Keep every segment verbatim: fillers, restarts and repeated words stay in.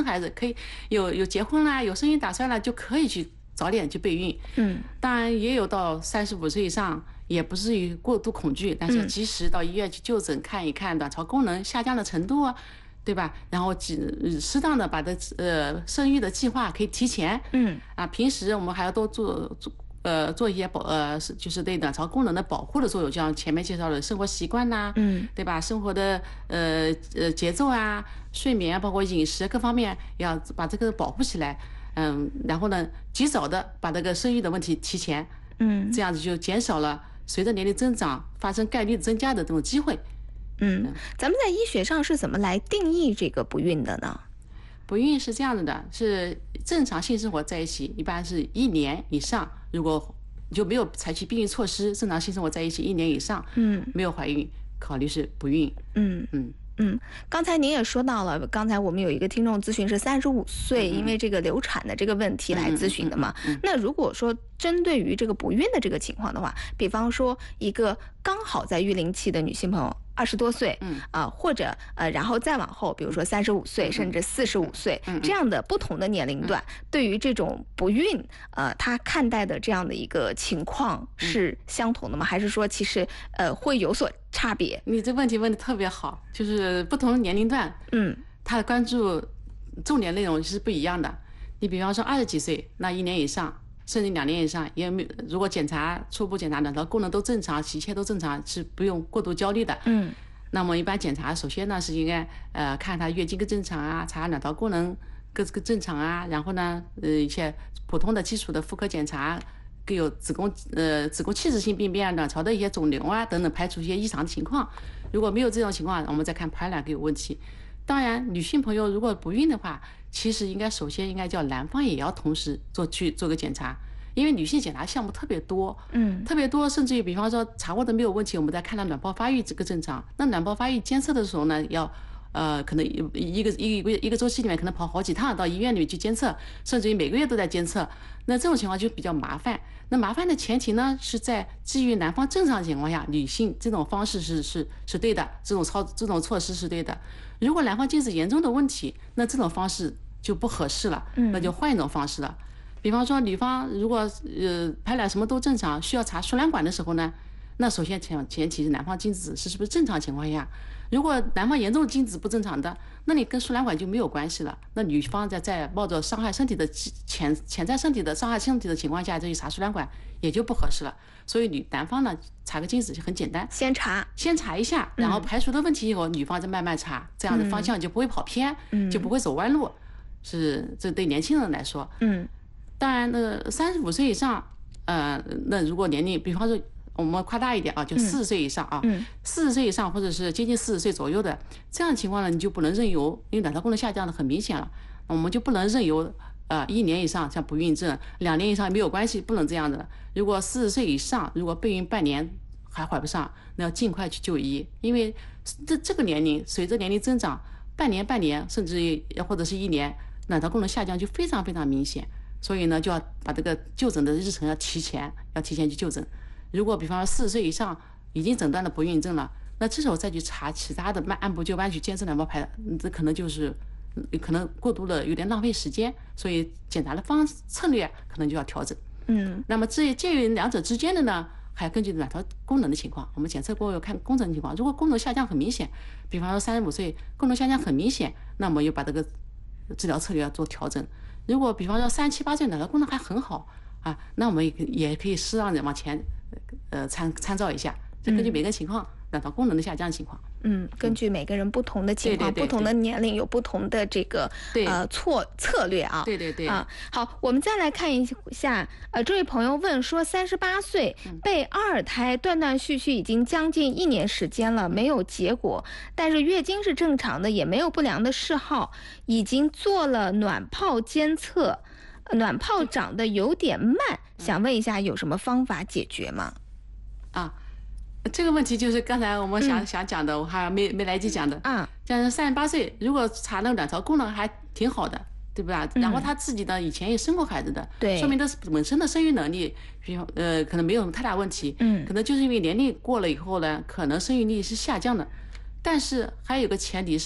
孩子，可以有有结婚啦，有生育打算了，就可以去早点去备孕。嗯，当然也有到三十五岁以上，也不至于过度恐惧，但是及时到医院去就诊看一看卵巢功能下降的程度啊。对吧？然后适当的把这呃生育的计划可以提前，嗯啊，平时我们还要多做做呃做一些保呃就是对卵巢功能的保护的作用，就像前面介绍的生活习惯呐、啊，嗯，对吧？生活的呃呃节奏啊、睡眠包括饮食各方面要把这个保护起来，嗯，然后呢，及早的把这个生育的问题提前，嗯，这样子就减少了随着年龄增长发生概率增加的这种机会。 嗯，咱们在医学上是怎么来定义这个不孕的呢？ 不孕是这样子的，是正常性生活在一起，一般是一年以上，如果就没有采取避孕措施，正常性生活在一起一年以上，嗯，没有怀孕，考虑是不孕。 嗯嗯嗯，刚才您也说到了，刚才我们有一个听众咨询是三十五岁，因为这个流产的这个问题来咨询的嘛。嗯嗯嗯嗯、那如果说针对于这个不孕的这个情况的话，比方说一个刚好在育龄期的女性朋友。二十多岁，嗯啊、呃，或者呃，然后再往后，比如说三十五岁，甚至四十五岁，嗯、这样的不同的年龄段，嗯、对于这种不孕，呃，他看待的这样的一个情况是相同的吗？还是说其实呃会有所差别？ 你这问题问得特别好，就是不同年龄段，嗯，他的关注重点内容是不一样的。你比方说二十几岁，那一年以上。甚至两年以上，也没如果检查初步检查卵巢功能都正常，一切都正常，是不用过度焦虑的。嗯，那么一般检查，首先呢是应该呃看她月经个正常啊，查卵巢功能各个正常啊，然后呢呃一些普通的基础的妇科检查，更有子宫呃子宫器质性病变、卵巢的一些肿瘤啊等等，排除一些异常情况。如果没有这种情况，我们再看排卵有问题。当然，女性朋友如果不孕的话，其实应该首先应该叫男方也要同时做去做个检查，因为女性检查项目特别多，嗯，特别多，甚至于比方说肠胃都没有问题，我们再看到卵泡发育这个正常，那卵泡发育监测的时候呢，要呃可能一个一个一个周期里面可能跑好几趟到医院里面去监测，甚至于每个月都在监测，那这种情况就比较麻烦。那麻烦的前提呢，是在基于男方正常情况下，女性这种方式是是是对的，这种操这种措施是对的。如果男方精子严重的问题，那这种方式就不合适了，那就换一种方式了。比方说，女方如果呃排卵什么都正常，需要查输卵管的时候呢，那首先前前提是男方精子是是不是正常情况下，如果男方严重精子不正常的，那你跟输卵管就没有关系了。那女方在在冒着伤害身体的潜潜在身体的伤害身体的情况下，再去查输卵管也就不合适了。所以女男方呢查个精子就很简单， 先查先查一下，然后排除的问题以后，嗯、女方再慢慢查，这样的方向就不会跑偏，嗯、就不会走弯路。是这对年轻人来说，嗯，当然那三十五岁以上，呃，那如果年龄，比方说我们夸大一点啊，就四十岁以上啊，四十岁以上或者是接近四十岁左右的这样的情况呢，你就不能任由，因为卵巢功能下降的很明显了，我们就不能任由呃一年以上像不孕症，两年以上没有关系，不能这样的。如果四十岁以上，如果备孕半年还怀不上，那要尽快去就医，因为这这个年龄随着年龄增长，半年半年甚至于或者是一年。卵巢功能下降就非常非常明显，所以呢，就要把这个就诊的日程要提前，要提前去就诊。如果比方说四十岁以上已经诊断了不孕症了，那这时候再去查其他的慢按部就班去监测卵泡排，这可能就是可能过度的有点浪费时间，所以检查的方策略可能就要调整。嗯，那么至于介于两者之间的呢，还要根据卵巢功能的情况，我们检测过后看功能情况。如果功能下降很明显，比方说三十五岁功能下降很明显，那么又把这个治疗策略要做调整。如果比方说三七八岁卵巢功能还很好啊，那我们也可以也可以适当的往前呃参参照一下，就根据每个情况、嗯、卵巢功能的下降情况。 嗯，根据每个人不同的情况、嗯、对对对对不同的年龄有不同的这个呃错策略啊。 对对对。 啊，好，我们再来看一下，呃，这位朋友问说，三十八岁备二胎，断断续续已经将近一年时间了，没有结果，但是月经是正常的，也没有不良的嗜好，已经做了卵泡监测，卵泡长得有点慢，想问一下有什么方法解决吗？ 啊。这个问题就是刚才我们想、嗯、想讲的，我还没没来及讲的啊。像三十八岁，如果查那个卵巢功能还挺好的，对吧？嗯、然后他自己呢以前也生过孩子的， 对， 说明他本身的生育能力，比如呃可能没有什么太大问题。嗯，可能就是因为年龄过了以后呢，可能生育力是下降的。但是还有个前提是，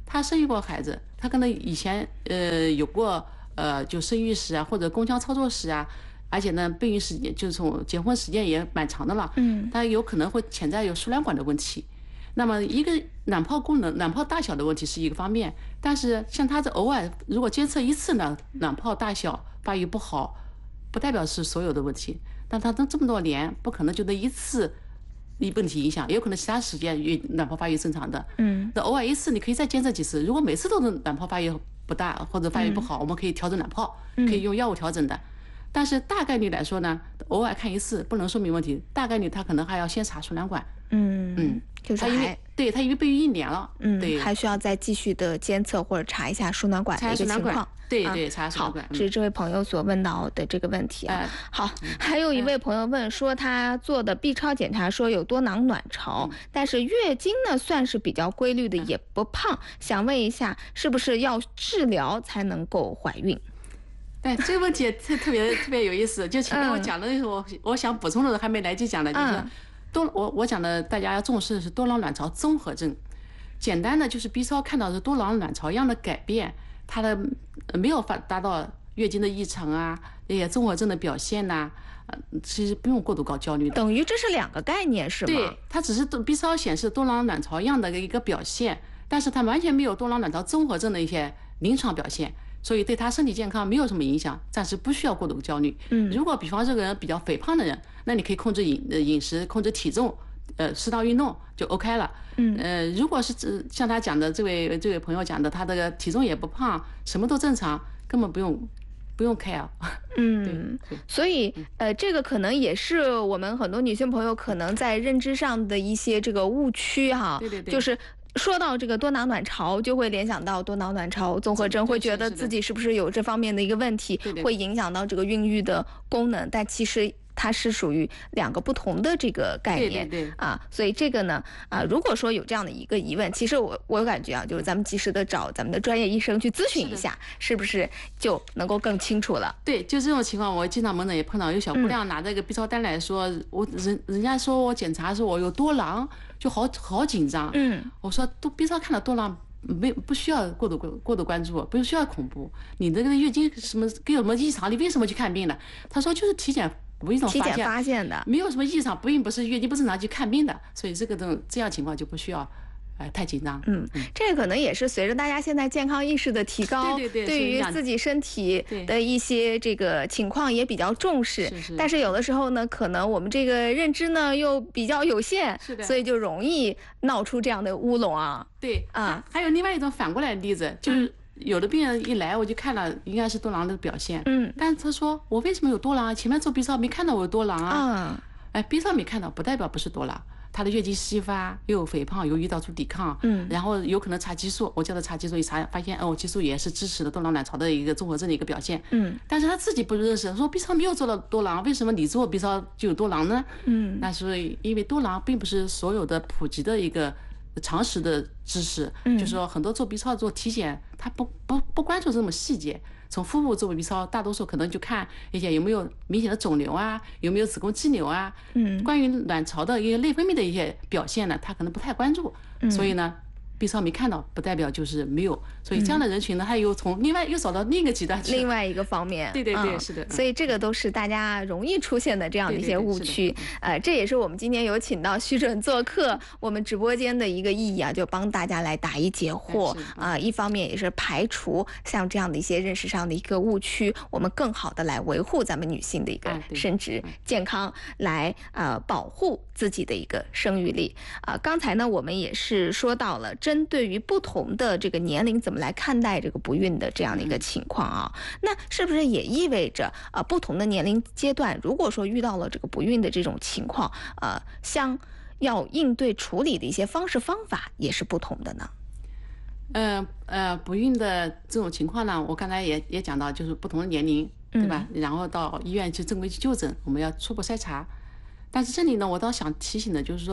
她生育过孩子，她可能以前呃有过呃就生育史啊，或者宫腔操作史啊，而且呢备孕时间就是从结婚时间也蛮长的了，嗯，她有可能会潜在有输卵管的问题。那么一个卵泡功能、卵泡大小的问题是一个方面，但是像她这偶尔如果监测一次呢，卵泡大小发育不好，不代表是所有的问题。但她都这么多年，不可能就那一次一问题影响，也有可能其他时间卵泡发育正常的。嗯，那偶尔一次你可以再监测几次，如果每次都是卵泡发育不大或者发育不好，嗯、我们可以调整卵泡，可以用药物调整的。但是大概率来说呢，偶尔看一次不能说明问题，大概率他可能还要先查输卵管。 嗯嗯，就是还对他因为备孕一年了， 嗯， 对， 还需要再继续的监测或者查一下输卵管的一个情况。 对对，查输卵管。 好，这是这位朋友所问到的这个问题啊。好，还有一位朋友问说，他做的 B 超检查说有多囊卵巢，但是月经呢算是比较规律的，也不胖，想问一下，是不是要治疗才能够怀孕？ 对，这个问题特特别特别有意思。就前面我讲的时候，嗯、我想补充的还没来及讲的，就是多我我讲的大家要重视的是多囊卵巢综合症。简单的就是 B 超看到的多囊卵巢样的改变，它的没有发达到月经的异常啊，那些综合症的表现呐、啊，呃，其实不用过度高焦虑的。 等于这是两个概念是吗？ 对，它只是 B 超显示多囊卵巢样的一个表现，但是它完全没有多囊卵巢综合症的一些临床表现。所以对他身体健康没有什么影响，暂时不需要过度焦虑。嗯，如果比方这个人比较肥胖的人，那你可以控制饮饮食，控制体重，呃，适当运动就 OK 了。嗯，呃，如果是像他讲的这位这位朋友讲的，他这个体重也不胖，什么都正常，根本不用不用 care。 嗯，所以呃，这个可能也是我们很多女性朋友可能在认知上的一些这个误区哈。 对对对， 就是。说到这个多囊卵巢，就会联想到多囊卵巢综合症，会觉得自己是不是有这方面的一个问题，会影响到这个孕育的功能，但其实它是属于两个不同的这个概念。 对对对啊，所以这个呢啊，如果说有这样的一个疑问，其实我我感觉啊，就是咱们及时的找咱们的专业医生去咨询一下，是, 是不是就能够更清楚了？ 对，就这种情况，我经常门诊也碰到有小姑娘拿这个 B 超单来说，嗯、我人人家说我检查说我有多囊。就好好紧张，嗯，我说都 B 超看到多囊，没不需要过度过度关注，不需要恐怖。你这个月经什么跟有什么异常，你为什么去看病呢？他说就是体检无意中发现发现的， 没有什么异常，不孕不是月经不正常去看病的，所以这个种这样情况就不需要。哎，太紧张。 嗯，这个可能也是随着大家现在健康意识的提高， 对对对， 对于自己身体的一些这个情况也比较重视。 是是。 但是有的时候呢，可能我们这个认知呢又比较有限， 是的， 所以就容易闹出这样的乌龙啊。 对啊，还有另外一种反过来的例子，就是有的病人一来我就看了，应该是多囊的表现。嗯。但是他说我为什么有多囊啊？前面做 B 超没看到我有多囊啊。嗯。哎 ，B 超没看到，不代表不是多囊。她的月经稀发，又有肥胖，有胰岛素抵抗，嗯，然后有可能查激素，我叫她查激素，一查发现，哦，激素也是支持的多囊卵巢的一个综合症的一个表现，嗯，但是她自己不认识，说 B 超没有做到多囊，为什么你做 B 超就有多囊呢？嗯，那所以因为多囊并不是所有的普及的一个常识的知识，嗯，就是说很多做 B 超做体检，他不不不关注这么细节。从腹部做 B 超，大多数可能就看一些有没有明显的肿瘤啊，有没有子宫肌瘤啊。嗯，关于卵巢的一些内分泌的一些表现呢，他可能不太关注。嗯，所以呢 ，B 超没看到，不代表就是没有。所以这样的人群呢，他又从另外又走到另一个极端去。 另外一个方面。 对对对，是的。 所以这个都是大家容易出现的这样的一些误区。呃，这也是我们今天有请到徐准做客我们直播间的一个意义啊，就帮大家来答疑解惑啊。一方面也是排除像这样的一些认识上的一个误区，我们更好的来维护咱们女性的一个生殖健康，来呃保护自己的一个生育力啊。刚才呢，我们也是说到了针对于不同的这个年龄怎么来看待这个不孕的这样的一个情况啊，那是不是也意味着呃不同的年龄阶段，如果说遇到了这个不孕的这种情况，呃，像要应对处理的一些方式方法也是不同的呢？ 呃呃，不孕的这种情况呢，我刚才也也讲到，就是不同的年龄，对吧？嗯、然后到医院去正规去就诊，我们要初步筛查。但是这里呢，我倒想提醒的就是说，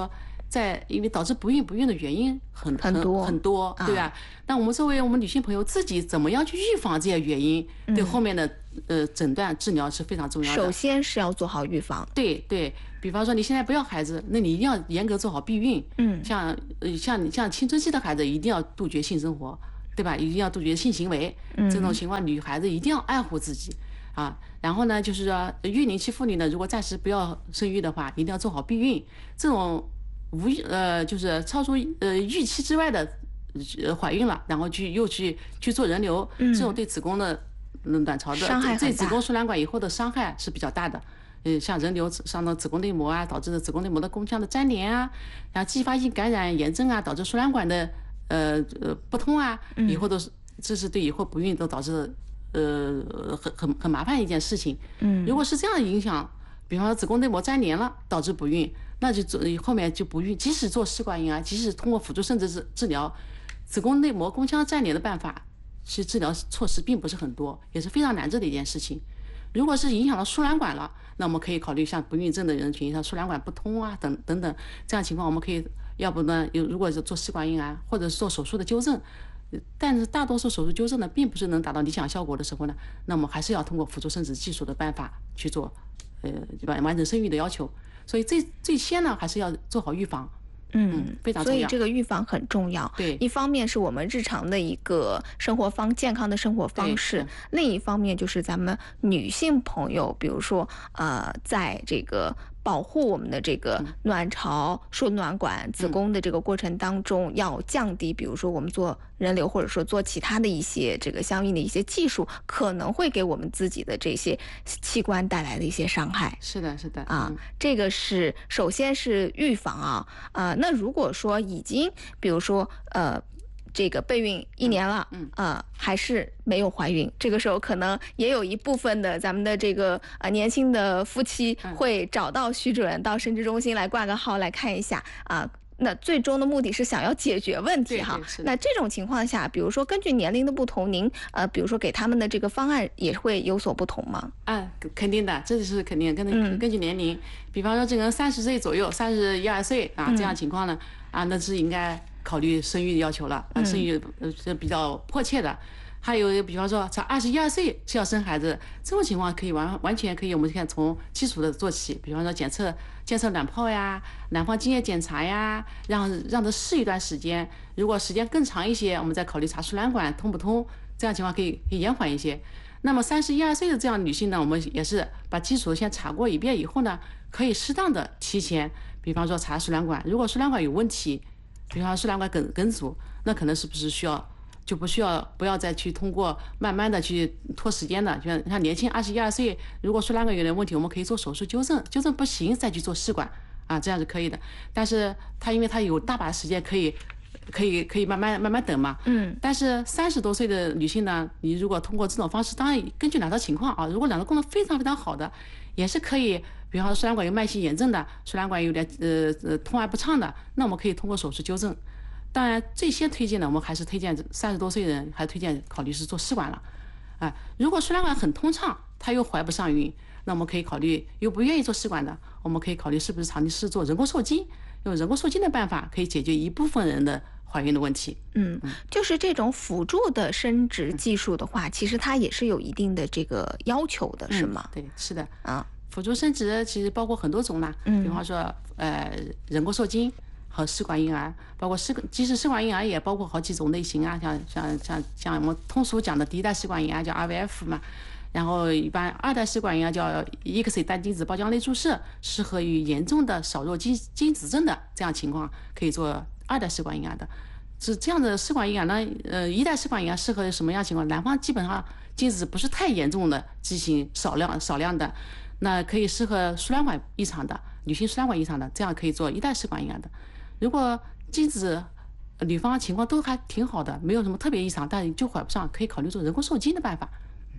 在因为导致不孕不孕的原因很很多很多，对吧？那我们作为我们女性朋友自己怎么样去预防这些原因，对后面的呃诊断治疗是非常重要的。 首先是要做好预防。 对对，比方说你现在不要孩子，那你一定要严格做好避孕。嗯，像呃像你像青春期的孩子一定要杜绝性生活，对吧？一定要杜绝性行为。嗯，这种情况女孩子一定要爱护自己。啊，然后呢，就是说育龄期妇女呢，如果暂时不要生育的话，一定要做好避孕。这种无呃，就是超出呃预期之外的呃怀孕了，然后去又去去做人流，嗯、这种对子宫的卵巢的伤害对子宫输卵管以后的伤害是比较大的。呃，像人流伤到子宫内膜啊，导致的子宫内膜的宫腔的粘连啊，然后继发性感染炎症啊，导致输卵管的呃呃不通啊，以后都是这是对以后不孕都导致的。呃，很很很麻烦一件事情。嗯，如果是这样的影响，比方说子宫内膜粘连了导致不孕，那就做后面就不孕。即使做试管婴儿，即使通过辅助生殖治治疗，子宫内膜宫腔粘连的办法，其实治疗措施并不是很多，也是非常难治的一件事情。如果是影响到输卵管了，那我们可以考虑像不孕症的人群，像输卵管不通啊等等等这样情况，我们可以要不呢，有如果是做试管婴儿或者是做手术的纠正。但是大多数手术纠正呢，并不是能达到理想效果的时候呢，那么还是要通过辅助生殖技术的办法去做，呃，完完成生育的要求。所以最最先呢，还是要做好预防。嗯，非常重要。 所以这个预防很重要。 对， 一方面是我们日常的一个生活方健康的生活方式，另一方面就是咱们女性朋友，比如说呃，在这个保护我们的这个卵巢、输卵管、子宫的这个过程当中，要降低，比如说我们做人流或者说做其他的一些这个相应的一些技术，可能会给我们自己的这些器官带来的一些伤害。 是的，是的啊，这个是首先是预防啊啊。那如果说已经比如说呃。这个备孕一年了，嗯啊、呃，还是没有怀孕，这个时候可能也有一部分的咱们的这个呃年轻的夫妻会找到徐主任到生殖中心来挂个号来看一下啊。呃那最终的目的是想要解决问题哈。那这种情况下，比如说根据年龄的不同，您呃，比如说给他们的这个方案也会有所不同吗？ 啊，肯定的，这是肯定，根据根据年龄，比方说这个人三十岁左右，三十一二岁啊，这样情况呢，啊，那是应该考虑生育的要求了，啊，生育呃是比较迫切的。还有比方说，才二十一二岁是要生孩子，这种情况可以完完全可以，我们看从基础的做起，比方说检测检测卵泡呀、卵泡精液检查呀，让让它试一段时间，如果时间更长一些，我们再考虑查输卵管通不通，这样情况可以可以延缓一些。那么三十一二岁的这样女性呢，我们也是把基础先查过一遍以后呢，可以适当的提前，比方说查输卵管，如果输卵管有问题，比方说输卵管梗梗阻，那可能是不是需要。就不需要不要再去通过慢慢的去拖时间的，像像年轻二十一二岁，如果输卵管有点问题，我们可以做手术纠正，纠正不行再去做试管啊，这样是可以的。但是他因为他有大把时间可以可以可以慢慢慢慢等嘛，嗯。但是三十多岁的女性呢，你如果通过这种方式，当然根据卵巢情况啊，如果卵巢功能非常非常好的，也是可以，比方说输卵管有慢性炎症的，输卵管有点呃呃通而不畅的，那我们可以通过手术纠正。当然，最先推荐的我们还是推荐三十多岁人，还推荐考虑是做试管了，啊，如果输卵管很通畅，他又怀不上孕，那我们可以考虑又不愿意做试管的，我们可以考虑是不是长期是做人工受精，用人工受精的办法可以解决一部分人的怀孕的问题。 嗯，就是这种辅助的生殖技术的话，其实它也是有一定的这个要求的，是吗？ 嗯、对，是的啊，辅助生殖其实包括很多种啦，嗯，比方说呃人工受精。和试管婴儿，包括试即使试管婴儿也包括好几种类型啊，像像像像我们通俗讲的第一代试管婴儿叫 I V F 嘛，然后一般二代试管婴儿叫 E X A 单精子包浆内注射，适合于严重的少弱精精子症的这样情况可以做二代试管婴儿的。是这样的试管婴儿呢，呃，一代试管婴儿适合什么样情况？男方基本上精子不是太严重的畸形，少量少量的，那可以适合输卵管异常的女性输卵管异常的，这样可以做一代试管婴儿的。如果精子女方情况都还挺好的，没有什么特别异常，但就怀不上，可以考虑做人工受精的办法。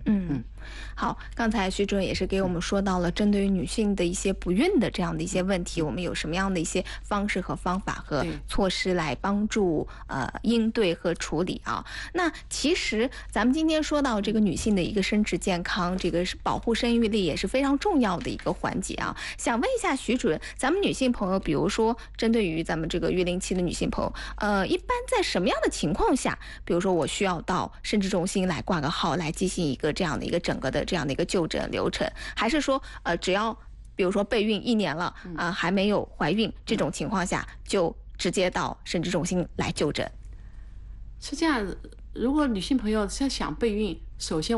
嗯，好，刚才徐主任也是给我们说到了针对于女性的一些不孕的这样的一些问题，我们有什么样的一些方式和方法和措施来帮助呃应对和处理啊？那其实咱们今天说到这个女性的一个生殖健康，这个是保护生育力也是非常重要的一个环节啊。想问一下徐主任，咱们女性朋友，比如说针对于咱们这个育龄期的女性朋友，呃，一般在什么样的情况下，比如说我需要到生殖中心来挂个号来进行一个这样的一个整个的这样的一个就诊流程，还是说呃只要比如说备孕一年了啊、呃、还没有怀孕这种情况下就直接到生殖中心来就诊？ 是这样，如果女性朋友是想备孕，首先